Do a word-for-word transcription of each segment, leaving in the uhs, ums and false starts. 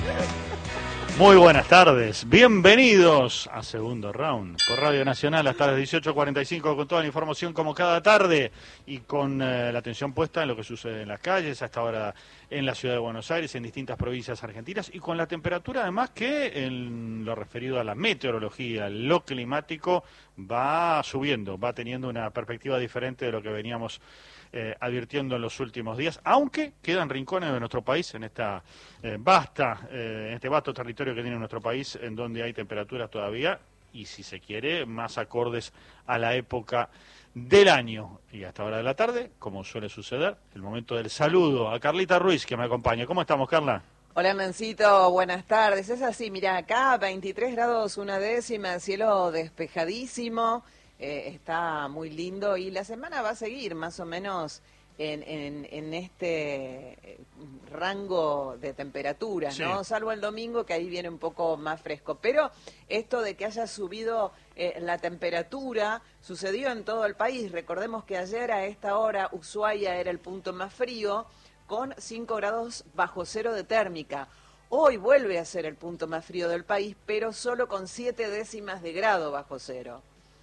Muy buenas tardes, bienvenidos a Segundo Round por Radio Nacional hasta las dieciocho cuarenta y cinco con toda la información como cada tarde y con eh, la atención puesta en lo que sucede en las calles, hasta ahora en la ciudad de Buenos Aires, en distintas provincias argentinas y con la temperatura además que en lo referido a la meteorología, lo climático va subiendo, va teniendo una perspectiva diferente de lo que veníamos Eh, advirtiendo en los últimos días, aunque quedan rincones de nuestro país en esta eh, vasta, eh, en este vasto territorio que tiene nuestro país, en donde hay temperaturas todavía, y si se quiere, más acordes a la época del año. Y hasta hora de la tarde, como suele suceder, el momento del saludo a Carlita Ruiz, que me acompaña. ¿Cómo estamos, Carla? Hola, Mencito, buenas tardes. Es así, mirá, acá veintitrés grados una décima, cielo despejadísimo. Eh, está muy lindo y la semana va a seguir más o menos en, en, en este rango de temperaturas, ¿no? Sí. Salvo el domingo, que ahí viene un poco más fresco. Pero esto de que haya subido eh, la temperatura sucedió en todo el país. Recordemos que ayer a esta hora Ushuaia era el punto más frío, con cinco grados bajo cero de térmica. Hoy vuelve a ser el punto más frío del país, pero solo con siete décimas de grado bajo cero.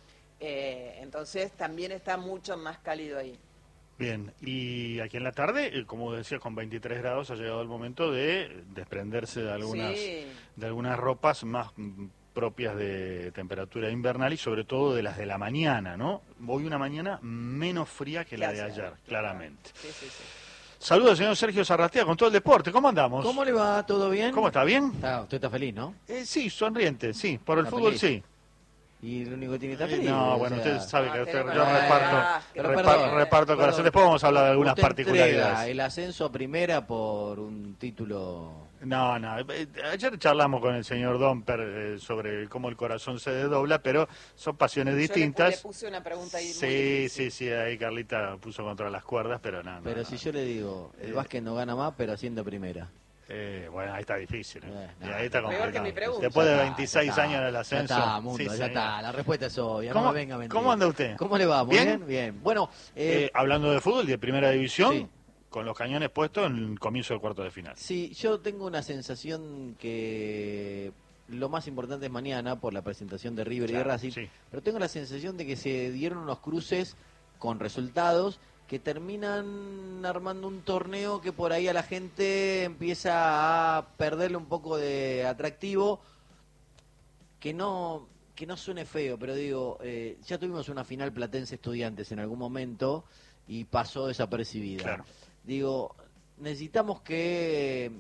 Eh, entonces también está mucho más cálido ahí. Bien, y aquí en la tarde, como decía, con veintitrés grados ha llegado el momento de desprenderse de algunas, sí. de algunas ropas más propias de temperatura invernal y sobre todo de las de la mañana, ¿no? Hoy una mañana menos fría que la de ayer, claramente. Sí, sí, sí. Saludos, señor Sergio Zarratea, con todo el deporte. ¿Cómo andamos? ¿Cómo le va? ¿Todo bien? ¿Cómo está? ¿Bien? Está, usted está feliz, ¿no? Eh, sí, sonriente, sí. Por el fútbol, feliz. Sí. Y lo único que tiene que estar feliz. No, bueno, o sea, usted sabe no, que usted, yo yo reparto, ah, reparto, reparto corazón. Después vamos a hablar de algunas usted particularidades. El ascenso a primera por un título. No, no. Ayer charlamos con el señor Domper eh, sobre cómo el corazón se desdobla, pero son pasiones yo distintas. Le, le puse una pregunta ahí. Sí, muy sí, sí. Ahí Carlita puso contra las cuerdas, pero nada. No, pero no, si no. yo le digo, el básquet no gana más, pero haciendo primera. Eh, bueno, ahí está difícil. ¿eh? Eh, y no, ahí está peor que mi pregunta. Después de Ya veintiséis está, años en el ascenso. Ya está, mundo, sí, ya señor. está. La respuesta es obvia. ¿Cómo, no me venga a mentir. ¿Cómo anda usted? ¿Cómo le va? Muy ¿Bien? bien, bien. Bueno, eh, eh, hablando de fútbol, de primera división, sí. con los cañones puestos en el comienzo del cuarto de final. Sí, yo tengo una sensación que lo más importante es mañana por la presentación de River claro, y de Racing, sí. Pero tengo la sensación de que se dieron unos cruces con resultados que terminan armando un torneo que por ahí a la gente empieza a perderle un poco de atractivo, que no que no suene feo, pero digo, eh, ya tuvimos una final Platense Estudiantes en algún momento y pasó desapercibida. Claro. Digo, necesitamos que,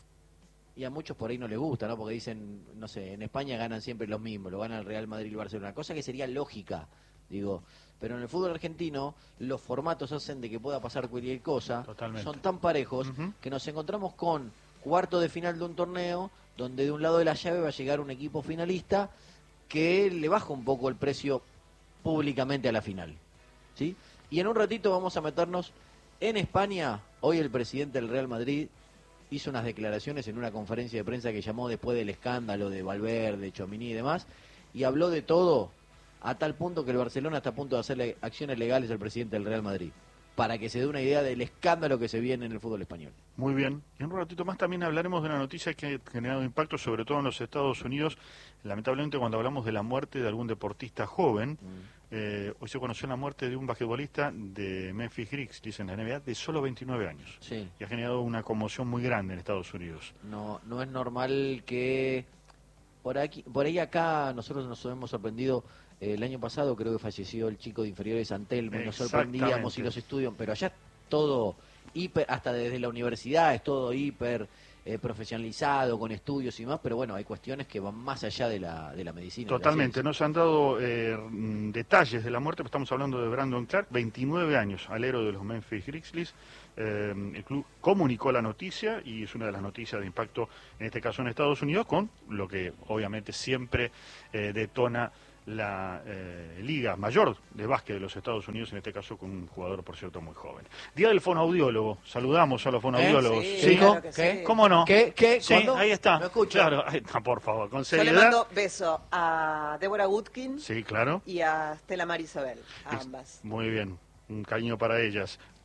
y a muchos por ahí no les gusta, ¿no? Porque dicen, no sé, en España ganan siempre los mismos, lo gana el Real Madrid y el Barcelona, cosa que sería lógica, digo, pero en el fútbol argentino los formatos hacen de que pueda pasar cualquier cosa. Totalmente. Son tan parejos uh-huh. que nos encontramos con cuarto de final de un torneo donde de un lado de la llave va a llegar un equipo finalista que le baja un poco el precio públicamente a la final, ¿sí? Y en un ratito vamos a meternos en España. Hoy el presidente del Real Madrid hizo unas declaraciones en una conferencia de prensa que llamó después del escándalo de Valverde, Tchouaméni y demás, y habló de todo a tal punto que el Barcelona está a punto de hacerle acciones legales al presidente del Real Madrid, para que se dé una idea del escándalo que se viene en el fútbol español. Muy bien. Y en un ratito más también hablaremos de una noticia que ha generado impacto, sobre todo en los Estados Unidos. Lamentablemente, cuando hablamos de la muerte de algún deportista joven, mm. eh, hoy se conoció la muerte de un basquetbolista de Memphis Grizzlies en la N B A de solo veintinueve años. Sí. Y ha generado una conmoción muy grande en Estados Unidos. No, no es normal que... Por aquí, por ahí acá nosotros nos hemos sorprendido. El año pasado creo que falleció el chico de inferiores San Telmo, nos sorprendíamos y los estudios, pero allá todo hiper, hasta desde la universidad es todo hiper eh, profesionalizado, con estudios y más, pero bueno, hay cuestiones que van más allá de la, de la medicina. Totalmente, nos han dado eh, detalles de la muerte, estamos hablando de Brandon Clark, veintinueve años, alero de los Memphis Grizzlies. Eh, el club comunicó la noticia y es una de las noticias de impacto, en este caso en Estados Unidos, con lo que obviamente siempre eh, detona la eh, Liga Mayor de Básquet de los Estados Unidos, en este caso con un jugador, por cierto, muy joven. Día del fonoaudiólogo, saludamos a los fonoaudiólogos. ¿Eh? Sí, ¿Sí? Claro que ¿Qué? sí. ¿Cómo no? ¿Qué? ¿Qué? Sí, ¿Cuándo? ahí está. ¿Me escucha? Claro, ahí está, por favor, con Yo seriedad. le mando beso a Deborah Woodkin Sí, claro. y a Stella Marisabel, a Es, ambas. muy bien, un cariño para ellas.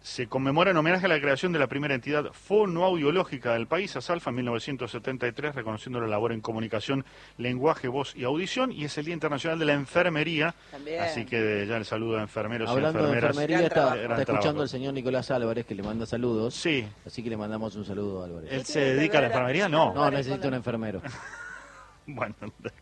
se conmemora en homenaje a la creación de la primera entidad fonoaudiológica del país, ASALFA, en mil novecientos setenta y tres, reconociendo la labor en comunicación, lenguaje, voz y audición, y es el Día Internacional de la Enfermería. También. Así que ya el saludo a enfermeros Hablando y enfermeras. de enfermería, está, está escuchando trabajo. el señor Nicolás Álvarez, que le manda saludos. Sí. Así que le mandamos un saludo a Álvarez. ¿Él se dedica a la enfermería? No. No, necesita un enfermero. Bueno,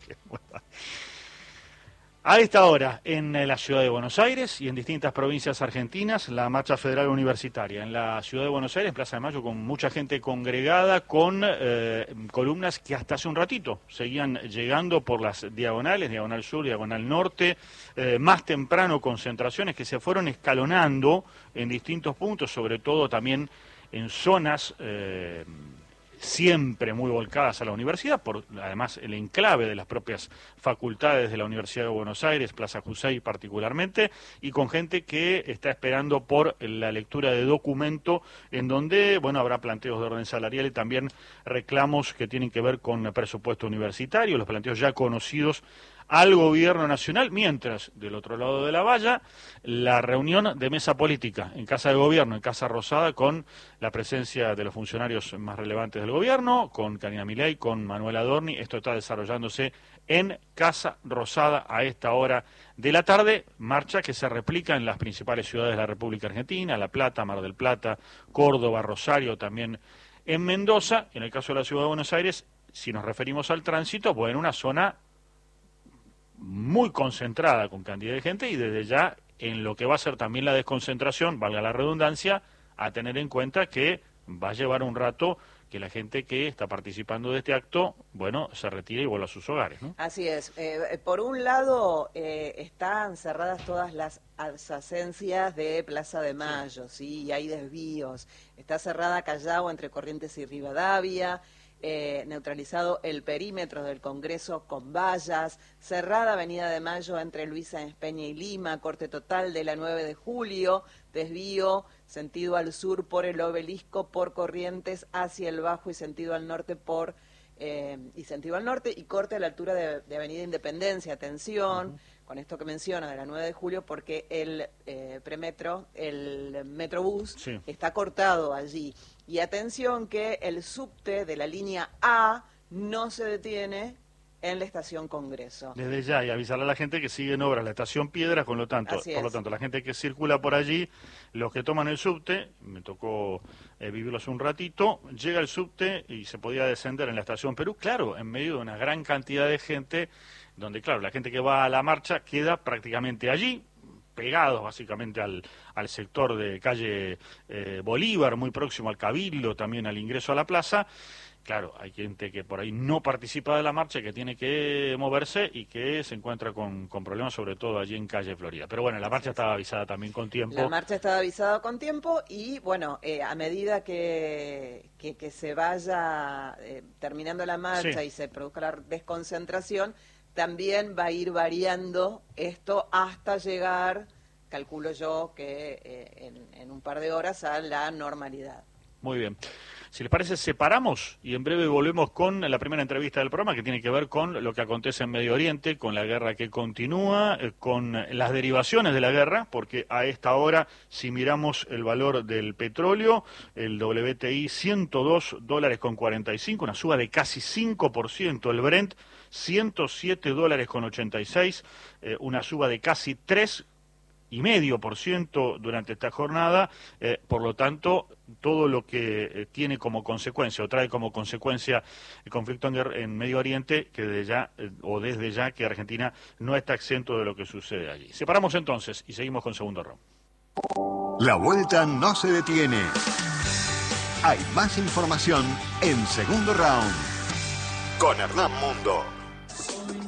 a esta hora, en la ciudad de Buenos Aires y en distintas provincias argentinas, la marcha federal universitaria. En la ciudad de Buenos Aires, Plaza de Mayo, con mucha gente congregada, con eh, columnas que hasta hace un ratito seguían llegando por las diagonales, diagonal sur, diagonal norte, eh, más temprano concentraciones que se fueron escalonando en distintos puntos, sobre todo también en zonas Eh, siempre muy volcadas a la universidad, por además el enclave de las propias facultades de la Universidad de Buenos Aires, Plaza Jusey particularmente, y con gente que está esperando por la lectura de documento en donde, bueno, habrá planteos de orden salarial y también reclamos que tienen que ver con el presupuesto universitario, los planteos ya conocidos al gobierno nacional, mientras del otro lado de la valla, la reunión de mesa política en Casa de Gobierno, en Casa Rosada, con la presencia de los funcionarios más relevantes del gobierno, con Karina Milei, con Manuel Adorni. Esto está desarrollándose en Casa Rosada a esta hora de la tarde, marcha que se replica en las principales ciudades de la República Argentina, La Plata, Mar del Plata, Córdoba, Rosario, también en Mendoza. En el caso de la Ciudad de Buenos Aires, si nos referimos al tránsito, pues en una zona muy concentrada con cantidad de gente y desde ya en lo que va a ser también la desconcentración, valga la redundancia, a tener en cuenta que va a llevar un rato que la gente que está participando de este acto, bueno, se retire y vuelva a sus hogares, ¿no? Así es. Eh, por un lado, eh, están cerradas todas las adyacencias de Plaza de Mayo, ¿sí? ¿sí? Y hay desvíos. Está cerrada Callao entre Corrientes y Rivadavia. Eh, neutralizado el perímetro del Congreso con vallas, cerrada Avenida de Mayo entre Luisa Espeña y Lima, corte total de la nueve de julio, desvío sentido al sur por el Obelisco, por Corrientes hacia el Bajo y sentido al norte por eh, y sentido al norte y corte a la altura de, de Avenida Independencia. Atención, uh-huh. con esto que menciona de la nueve de julio, porque el eh, premetro, el Metrobús, sí. está cortado allí. Y atención que el subte de la línea A no se detiene en la estación Congreso. Desde ya, y avisarle a la gente que sigue en obras la estación Piedras, con lo tanto, por lo tanto, la gente que circula por allí, los que toman el subte, me tocó eh, vivirlo hace un ratito, llega el subte y se podía descender en la estación Perú, claro, en medio de una gran cantidad de gente, donde, claro, la gente que va a la marcha queda prácticamente allí, pegados básicamente al, al sector de calle eh, Bolívar, muy próximo al Cabildo, también al ingreso a la plaza. Claro, hay gente que por ahí no participa de la marcha, que tiene que moverse y que se encuentra con, con problemas, sobre todo allí en calle Florida. Pero bueno, la marcha estaba avisada también con tiempo. La marcha estaba avisada con tiempo y, bueno, eh, a medida que, que, que se vaya eh, terminando la marcha sí. y se produzca la desconcentración, también va a ir variando esto hasta llegar, calculo yo, que eh, en, en un par de horas a la normalidad. Muy bien. Si les parece, separamos y en breve volvemos con la primera entrevista del programa, que tiene que ver con lo que acontece en Medio Oriente, con la guerra que continúa, eh, con las derivaciones de la guerra, porque a esta hora, si miramos el valor del petróleo, el W T I ciento dos dólares con cuarenta y cinco, una suba de casi cinco por ciento, el Brent ciento siete dólares con ochenta y seis, eh, una suba de casi tres y medio por ciento durante esta jornada, eh, por lo tanto, todo lo que eh, tiene como consecuencia o trae como consecuencia el conflicto en, en Medio Oriente, que desde ya eh, o desde ya que Argentina no está exento de lo que sucede allí. Separamos entonces y seguimos con segundo round. La vuelta no se detiene. Hay más información en segundo round con Hernán Mundo.